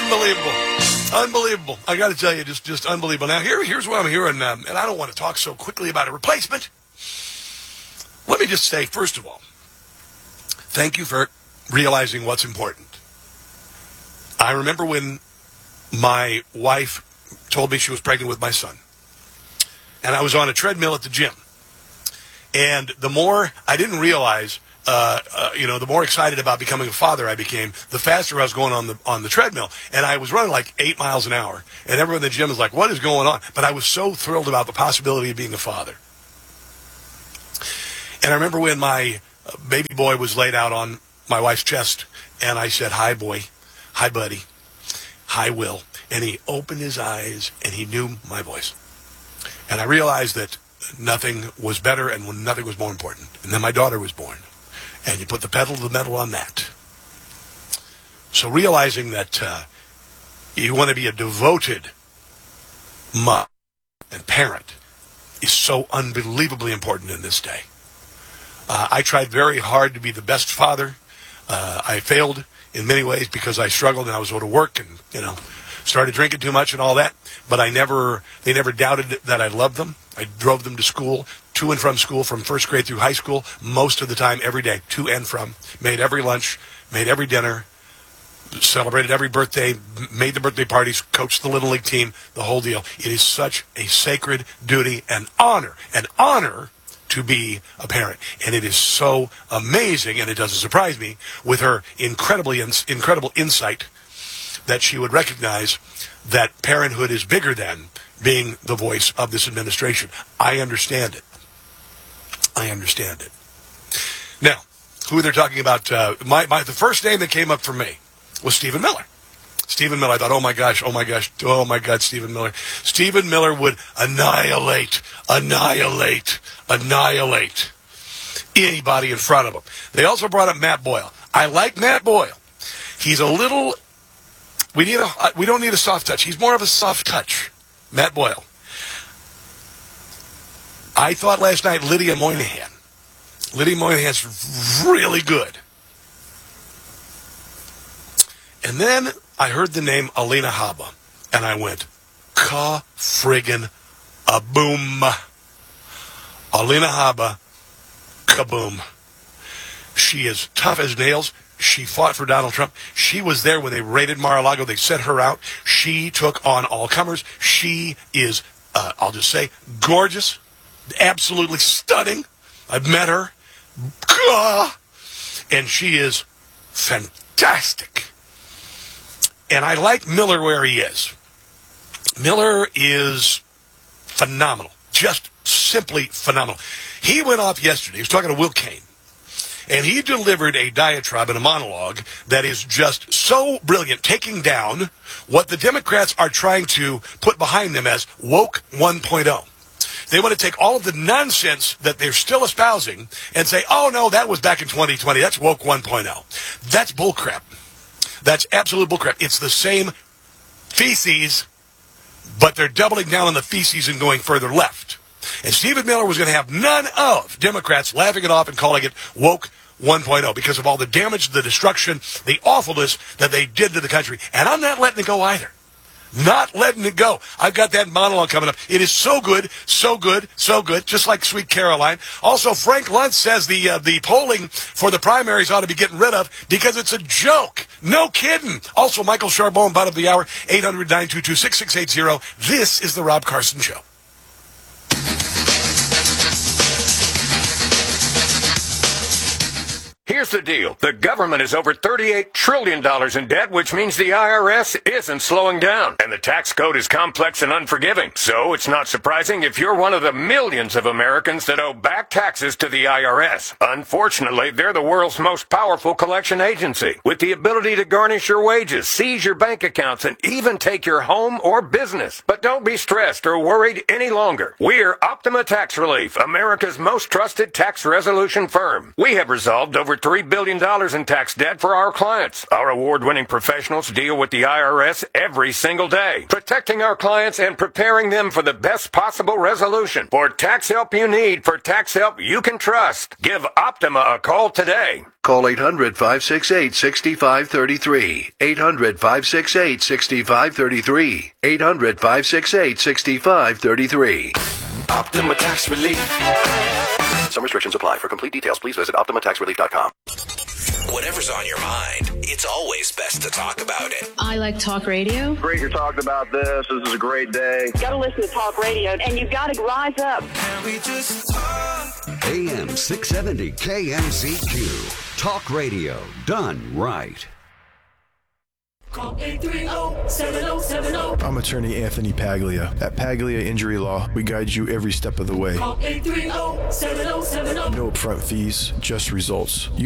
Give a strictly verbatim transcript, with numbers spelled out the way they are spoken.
Unbelievable. Unbelievable. I got to tell you, just just unbelievable. Now, here, here's what I'm hearing, um, and I don't want to talk so quickly about a replacement. Let me just say, first of all, thank you for realizing what's important. I remember when my wife told me she was pregnant with my son, and I was on a treadmill at the gym. And the more I didn't realize, uh, uh, you know, the more excited about becoming a father I became, the faster I was going on the on the treadmill. And I was running like eight miles an hour. And everyone in the gym was like, what is going on? But I was so thrilled about the possibility of being a father. And I remember when my baby boy was laid out on my wife's chest, and I said, hi, boy. Hi, buddy. Hi, Will. And he opened his eyes, and he knew my voice. And I realized that nothing was better and nothing was more important. And then my daughter was born. And you put the pedal to the metal on that. So realizing that uh, you want to be a devoted mom and parent is so unbelievably important in this day. Uh, I tried very hard to be the best father. Uh, I failed in many ways because I struggled and I was out of work and, you know, started drinking too much and all that. But I never, they never doubted that I loved them. I drove them to school, to and from school, from first grade through high school, most of the time, every day, to and from. Made every lunch, made every dinner, celebrated every birthday, made the birthday parties, coached the Little League team, the whole deal. It is such a sacred duty and honor, an honor to be a parent. And it is so amazing, and it doesn't surprise me, with her incredibly incredible insight that she would recognize that parenthood is bigger than being the voice of this administration. I understand it. I understand it. Now, who they're talking about, uh, my, my the first name that came up for me was Stephen Miller. Stephen Miller. I thought, oh my gosh, oh my gosh, oh my God, Stephen Miller. Stephen Miller would annihilate, annihilate, annihilate anybody in front of him. They also brought up Matt Boyle. I like Matt Boyle. He's a little, we need a, we don't need a soft touch. He's more of a soft touch. Matt Boyle. I thought last night Lydia Moynihan. Lydia Moynihan's really good. And then I heard the name Alina Habba, and I went, ka-friggin' a-boom. Alina Habba, kaboom. She is tough as nails. She fought for Donald Trump. She was there when they raided Mar-a-Lago. They set her out. She took on all comers. She is, uh, I'll just say, gorgeous, absolutely stunning. I've met her. Gah! And she is fantastic. And I like Miller where he is. Miller is phenomenal. Just simply phenomenal. He went off yesterday. He was talking to Will Cain. And he delivered a diatribe and a monologue that is just so brilliant, taking down what the Democrats are trying to put behind them as woke one point oh. They want to take all of the nonsense that they're still espousing and say, oh, no, that was back in twenty twenty. That's woke one point oh. That's bullcrap. That's absolute bullcrap. It's the same feces, but they're doubling down on the feces and going further left. And Stephen Miller was going to have none of Democrats laughing it off and calling it woke one point oh because of all the damage, the destruction, the awfulness that they did to the country. And I'm not letting it go either. Not letting it go. I've got that monologue coming up. It is so good, so good, so good, just like Sweet Caroline. Also, Frank Luntz says the uh, the polling for the primaries ought to be getting rid of because it's a joke. No kidding. Also, Michael Charbon, bottom of the hour, eight hundred, nine two two, six six eight zero. This is The Rob Carson Show. Here's the deal. The government is over thirty-eight trillion dollars in debt, which means the I R S isn't slowing down. And the tax code is complex and unforgiving. So it's not surprising if you're one of the millions of Americans that owe back taxes to the I R S. Unfortunately, they're the world's most powerful collection agency, with the ability to garnish your wages, seize your bank accounts, and even take your home or business. But don't be stressed or worried any longer. We're Optima Tax Relief, America's most trusted tax resolution firm. We have resolved over three three billion dollars in tax debt for our clients. Our award-winning professionals deal with the I R S every single day, protecting our clients and preparing them for the best possible resolution. For tax help you need, for tax help you can trust, give Optima a call today. Call eight hundred, five six eight, six five three three. eight hundred, five six eight, six five three three. eight hundred, five six eight, six five three three. Optima Tax Relief. Some restrictions apply. For complete details, please visit optima tax relief dot com. Whatever's on your mind, it's always best to talk about it. I like talk radio. Great you're talking about this. This is a great day. You gotta listen to talk radio, and you gotta rise up. Can we just talk? A M six seventy K M C Q. Talk radio done right. Call eight three zero, seven zero seven zero. I'm attorney Anthony Paglia. At Paglia Injury Law, we guide you every step of the way. Call eight three zero, seven zero seven zero. No upfront fees, just results. You